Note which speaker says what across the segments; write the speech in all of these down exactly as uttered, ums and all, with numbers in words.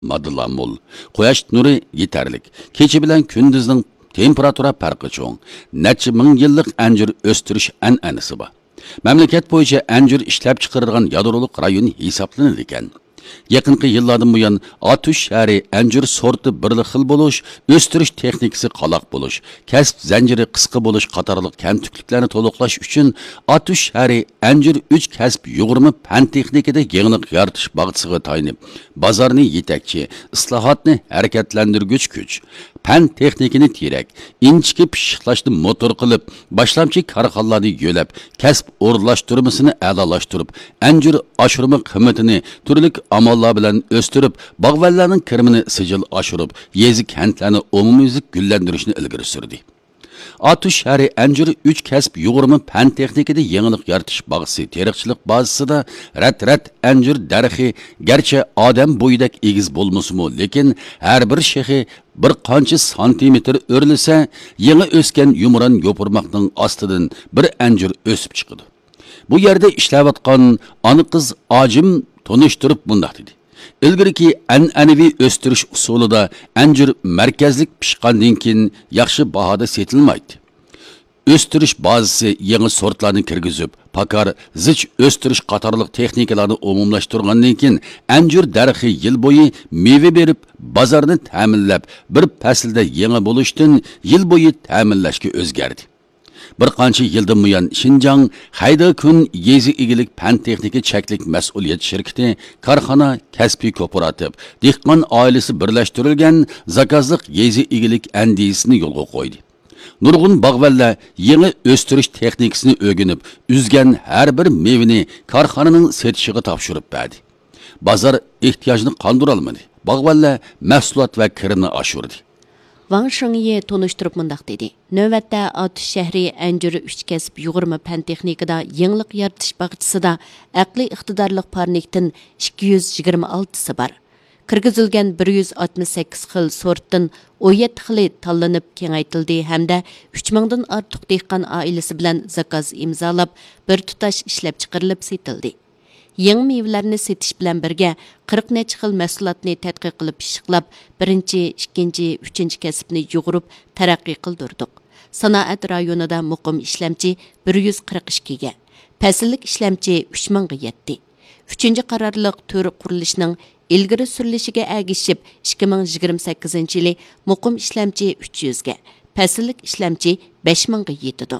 Speaker 1: Moddalar mo'l, quyosh nuri yetarlik. Kecha bilan kunduzning temperatura farqi cho'ng. Necha ming yillik anjir o'stirish an'anasi bor. Mamlakat bo'yicha anjir ishlab chiqarilgan yadroliq rayon hisoblanadi ekan. Yaqinqi yillardan buyon Atush shahri anjir sorti bir xil bo'lish, o'stirish texnikasi qaloq bo'lish, kasb zanjiri qisqa bo'lish qatorliq kamtukliklarni to'liqlash uchun Atush shahri anjir uch kasb yug'urma fan texnikada yangilik yaratish bag'isiga tayinib, bozorni yetakchi, islohotni harakatlantirgich kuch, fan texnikini terak, inchki pishiqlashni motor qilib, boshlamchi korxonalarni yo'lab, kasb o'rlashtirmasini a'lolashtirib, anjir oshirma qiymatini turli amallar bilan o'stirib, bog'vallarning kirimini sijil oshirib, yezi kentlarni umumiylik gullantirishni ilgari surdi. Atush shahri anjir uch kasb yug'urma fan texnikada yangilik yaratish bag'isi teriqchilik bazasida rat-rat anjir darxi garchi odam bo'yidak egiz bo'lmasimi, lekin har bir shexi bir qancha santimetr o'rilsa, yangi o'sgan yumron yo'pirmoqning ostidan bir anjir o'sib chiqadi. Bu yerda ishlayotgan ona qiz ojim tonishtirib bundoq dedi. Ilgiriki an'anaviy o'stirish usulida anjir markazlik pishqandan keyin yaxshi bahoda setilmaydi. O'stirish bazasi yangi sortlarni kirgizib, pakar, zich o'stirish qatorliq texnikalarni umumlashtirgandan keyin anjir darxi yil bo'yi meva berib, bozorni ta'minlab, bir faslda yangi bo'lishdan yil bo'yi ta'minlashga o'zgardi. Bir qancha yildan buyon Xinjiang Hayda Kun yezi egilik fan texnika cheklik mas'uliyat shirkati, korxona, kasbiy kooperativ, dehqon oilasi birlashtirilgan zakazliq yezi egilik andisini yo'lga qo'ydi. Nurg'un bog'vallar yangi o'stirish texnikasini o'rganib, uzgan har bir mevani korxonaning setishiga topshirib berdi. Bozor ehtiyojini qondira olmadi. Bog'vallar mahsulot va kirimni oshirdi.
Speaker 2: Wang Shengye tonuşturup mındaq dedi. Növətdə Atush şəhri Anjir uch kasb yug'urma fan texnikada yangilik yaratish bag'ichisida aqliy iqtidorli parnikdan ikki yuz yigirma oltisi bor. Kirgizilgan bir yuz oltmish sakkiz xil sortdan o'n yetti xili tanlanib kengaytildi hamda uch mingdan ortiq dehqon oilasi bilan zakaz imzolab, bir tutash ishlab chiqarilib setildi. Yangi meyvelarni setish bilan birga qirq necha xil mahsulotni tadqiq qilib pishiqlab, birinchi, ikkinchi, uchinchi kasbni yug'urib taraqqiy qildirdik. Sanoat rayonida muqim ishlamchi bir yuz qirq ikki ga, fasllik ishlamchi uch ming ga yetdi. uchinchi qarorliq to'r qurilishning ilgari surilishiga agishib ikki ming yigirma sakkizinchi yili muqim ishlamchi uch yuz ga, fasllik ishlamchi besh ming ga yetdi.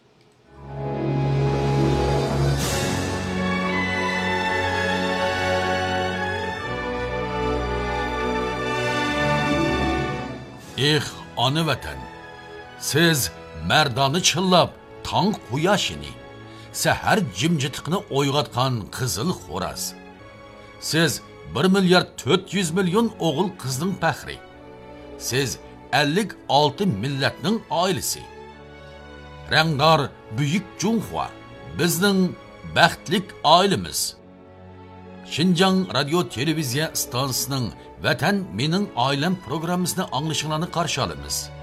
Speaker 3: Eh, ana vatan, siz mardoni chillab, tong quyoshini, sahar jimjitiqni o'yg'atgan qizil xo'raz. Siz bir milliard to'rt yuz million o'g'il qizning faxri. Siz ellik olti millatning oilasi. Rangdor buyuk Junxua, bizning baxtlik oilamiz. Xinjiang radio televiziya stansiyasining Vatan mening oilam programmasini anglashinglarni qarshi olamiz.